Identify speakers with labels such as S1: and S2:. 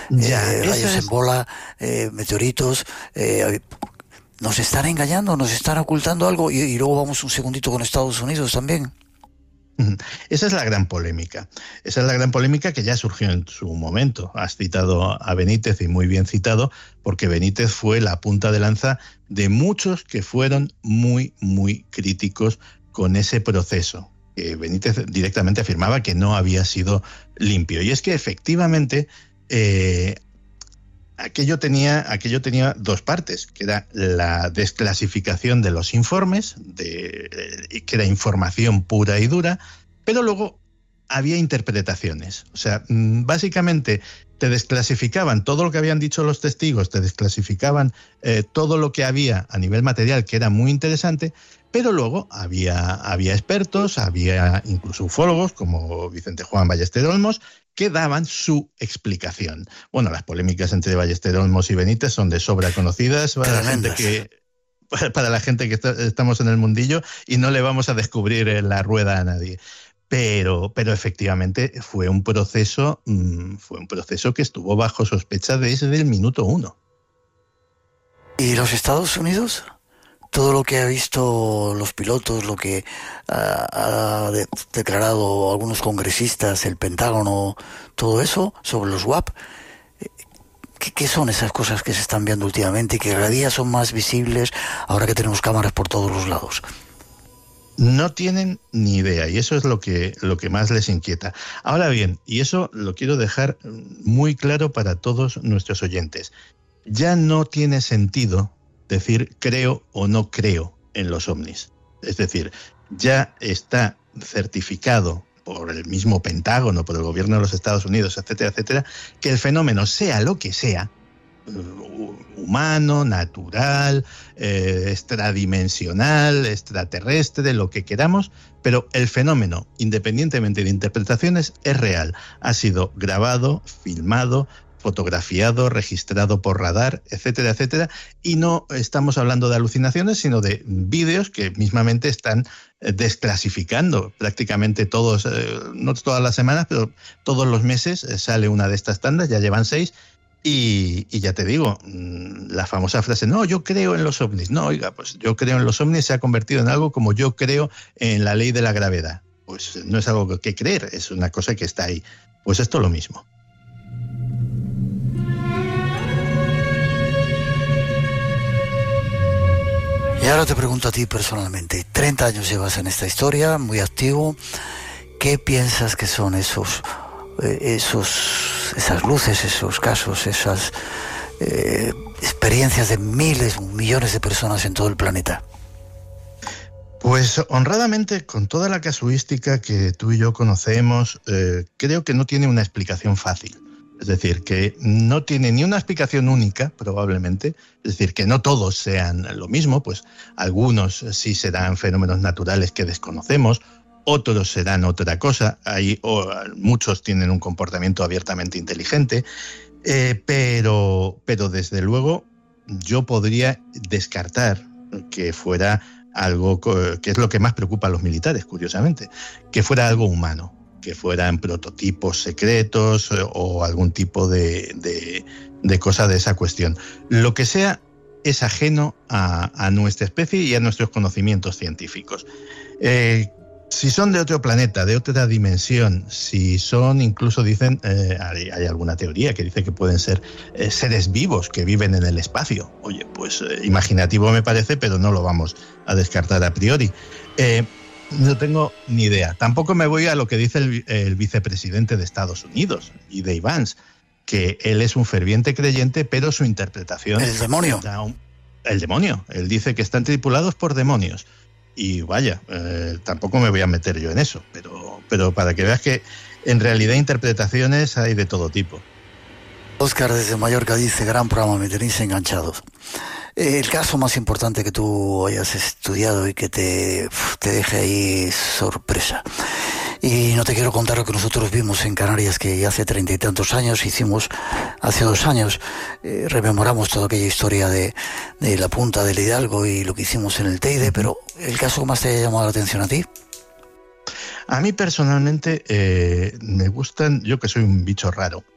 S1: Ya,
S2: rayos en bola, meteoritos. Nos están engañando, nos están ocultando algo. Y luego vamos un segundito con Estados Unidos también.
S1: Esa es la gran polémica. Esa es la gran polémica que ya surgió en su momento. Has citado a Benítez, y muy bien citado, porque Benítez fue la punta de lanza de muchos que fueron muy, muy críticos con ese proceso. Benítez directamente afirmaba que no había sido limpio. Y es que efectivamente aquello tenía dos partes, que era la desclasificación de los informes, que era información pura y dura, pero luego había interpretaciones. O sea, básicamente te desclasificaban todo lo que habían dicho los testigos, te desclasificaban todo lo que había a nivel material, que era muy interesante, pero luego había expertos, había incluso ufólogos como Vicente Juan Ballester Olmos, que daban su explicación. Bueno, las polémicas entre Ballester Olmos y Benítez son de sobra conocidas para la gente que estamos en el mundillo, y no le vamos a descubrir la rueda a nadie. Pero efectivamente fue un proceso que estuvo bajo sospecha desde el minuto 1.
S2: ¿Y los Estados Unidos? Todo lo que ha visto los pilotos, lo que ha declarado algunos congresistas, el Pentágono, todo eso sobre los UAP, ¿qué son esas cosas que se están viendo últimamente y que cada día son más visibles ahora que tenemos cámaras por todos los lados?
S1: No tienen ni idea, y eso es lo que más les inquieta. Ahora bien, y eso lo quiero dejar muy claro para todos nuestros oyentes, ya no tiene sentido decir creo o no creo en los ovnis. Es decir, ya está certificado por el mismo Pentágono, por el gobierno de los Estados Unidos, etcétera, etcétera, que el fenómeno, sea lo que sea, humano, natural, extradimensional, extraterrestre, lo que queramos, pero el fenómeno, independientemente de interpretaciones, es real. Ha sido grabado, filmado, fotografiado, registrado por radar, etcétera, etcétera, y no estamos hablando de alucinaciones, sino de vídeos que mismamente están desclasificando prácticamente todos, no todas las semanas, pero todos los meses sale una de estas tandas, ya llevan 6, y ya te digo, la famosa frase, no, yo creo en los ovnis. No, oiga, pues yo creo en los ovnis se ha convertido en algo como yo creo en la ley de la gravedad. Pues no es algo que creer, es una cosa que está ahí. Pues esto es lo mismo.
S2: Y ahora te pregunto a ti personalmente, 30 años llevas en esta historia, muy activo, ¿qué piensas que son esas luces, esos casos, esas experiencias de miles, millones de personas en todo el planeta?
S1: Pues honradamente, con toda la casuística que tú y yo conocemos, creo que no tiene una explicación fácil. Es decir, que no tiene ni una explicación única, probablemente. Es decir, que no todos sean lo mismo, pues algunos sí serán fenómenos naturales que desconocemos, otros serán otra cosa. Muchos tienen un comportamiento abiertamente inteligente, pero desde luego yo podría descartar que fuera algo que es lo que más preocupa a los militares, curiosamente, que fuera algo humano, que fueran prototipos secretos o algún tipo de cosa de esa cuestión. Lo que sea es ajeno a nuestra especie y a nuestros conocimientos científicos. Si son de otro planeta, de otra dimensión, si son, incluso dicen, hay alguna teoría que dice que pueden ser seres vivos que viven en el espacio. Oye, pues imaginativo me parece, pero no lo vamos a descartar a priori. No tengo ni idea. Tampoco me voy a lo que dice el vicepresidente de Estados Unidos, J.D. Vance, que él es un ferviente creyente, pero su interpretación...
S2: El demonio.
S1: El demonio. Él dice que están tripulados por demonios. Y vaya, tampoco me voy a meter yo en eso, pero para que veas que en realidad interpretaciones hay de todo tipo.
S2: Óscar desde Mallorca dice, gran programa, me tenéis enganchados. El caso más importante que tú hayas estudiado y que te deje ahí sorpresa. Y no te quiero contar lo que nosotros vimos en Canarias, que hace 30 y tantos años hicimos, hace 2 años, rememoramos toda aquella historia de la punta del Hidalgo y lo que hicimos en el Teide, pero el caso que más te haya llamado la atención a ti.
S1: A mí personalmente me gustan, yo que soy un bicho raro,